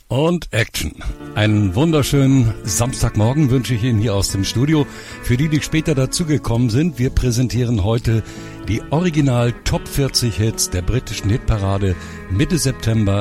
Und Action. Einen wunderschönen Samstagmorgen wünsche ich Ihnen hier aus dem Studio. Für die später dazugekommen sind, wir präsentieren heute die Original Top 40 Hits der britischen Hitparade Mitte September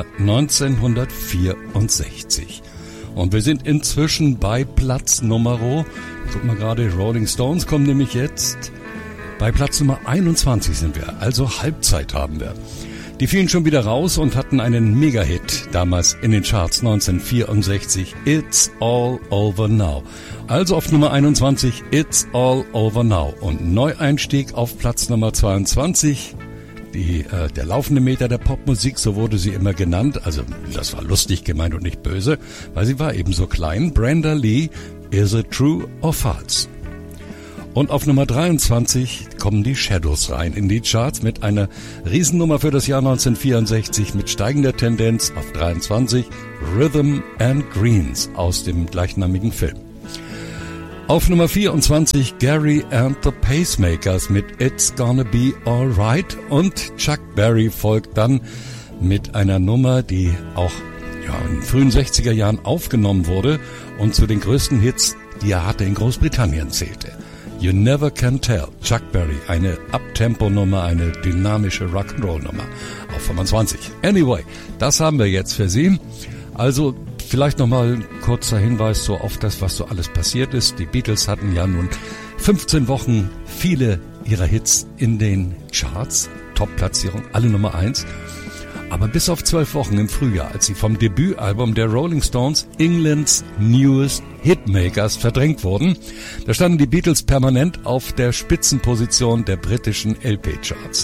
1964. Und wir sind inzwischen bei Platz Nummer, guck mal gerade, Rolling Stones kommen nämlich jetzt. Bei Platz Nummer 21 sind wir, also Halbzeit haben wir. Die fielen schon wieder raus und hatten einen Mega-Hit damals in den Charts 1964. It's All Over Now. Also auf Nummer 21, It's All Over Now. Und Neueinstieg auf Platz Nummer 22, der laufende Meter der Popmusik, so wurde sie immer genannt. Also das war lustig gemeint und nicht böse, weil sie war eben so klein. Brenda Lee, Is It True or False? Und auf Nummer 23 kommen die Shadows rein in die Charts mit einer Riesennummer für das Jahr 1964 mit steigender Tendenz auf 23, Rhythm and Greens aus dem gleichnamigen Film. Auf Nummer 24 Gary and the Pacemakers mit It's Gonna Be Alright und Chuck Berry folgt dann mit einer Nummer, die auch in den frühen 60er Jahren aufgenommen wurde und zu den größten Hits, die er hatte, in Großbritannien zählte. You Never Can Tell, Chuck Berry, eine Uptempo-Nummer, eine dynamische Rock'n'Roll-Nummer auf 25. Anyway, das haben wir jetzt für Sie. Also vielleicht nochmal ein kurzer Hinweis so auf das, was so alles passiert ist. Die Beatles hatten ja nun 15 Wochen viele ihrer Hits in den Charts, Top-Platzierung, alle Nummer 1. Aber bis auf 12 Wochen im Frühjahr, als sie vom Debütalbum der Rolling Stones, Englands Newest Hitmakers, verdrängt wurden, da standen die Beatles permanent auf der Spitzenposition der britischen LP-Charts.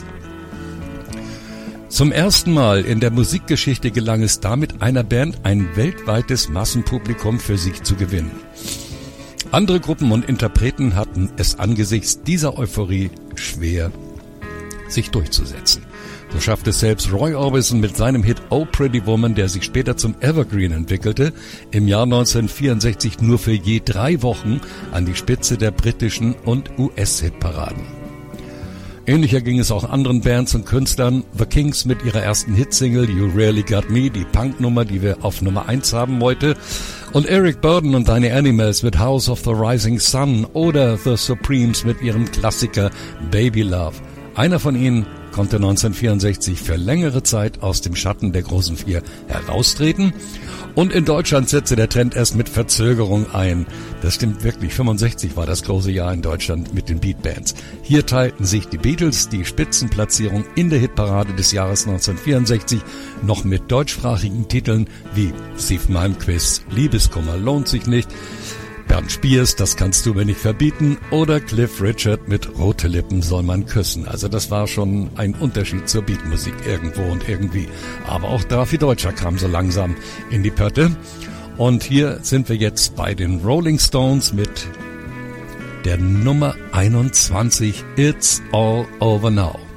Zum ersten Mal in der Musikgeschichte gelang es damit einer Band, ein weltweites Massenpublikum für sich zu gewinnen. Andere Gruppen und Interpreten hatten es angesichts dieser Euphorie schwer, sich durchzusetzen. So schaffte es selbst Roy Orbison mit seinem Hit Oh Pretty Woman, der sich später zum Evergreen entwickelte, im Jahr 1964 nur für je 3 Wochen an die Spitze der britischen und US-Hitparaden. Ähnlicher ging es auch anderen Bands und Künstlern. The Kings mit ihrer ersten Hitsingle You Really Got Me, die Punknummer, die wir auf Nummer 1 haben heute. Und Eric Burdon und seine Animals mit House of the Rising Sun oder The Supremes mit ihrem Klassiker Baby Love. Einer von ihnen konnte 1964 für längere Zeit aus dem Schatten der großen 4 heraustreten. Und in Deutschland setzte der Trend erst mit Verzögerung ein. Das stimmt wirklich, 65 war das große Jahr in Deutschland mit den Beatbands. Hier teilten sich die Beatles die Spitzenplatzierung in der Hitparade des Jahres 1964 noch mit deutschsprachigen Titeln wie Steve Malmquists Liebeskummer lohnt sich nicht, Bernd Spiers, Das kannst du mir nicht verbieten, oder Cliff Richard mit Rote Lippen soll man küssen. Also das war schon ein Unterschied zur Beatmusik irgendwo und irgendwie. Aber auch Drafi Deutscher kam so langsam in die Pötte. Und hier sind wir jetzt bei den Rolling Stones mit der Nummer 21, It's All Over Now.